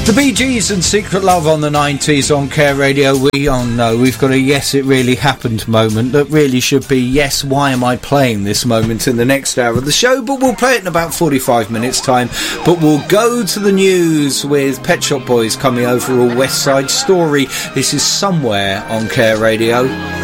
The Bee Gees and Secret Love on the 90s on Care Radio. We've got a yes, it really happened moment that really should be yes, why am I playing this moment in the next hour of the show? But we'll play it in about 45 minutes time. But we'll go to the news with Pet Shop Boys coming over, a West Side Story. This is Somewhere on Care Radio.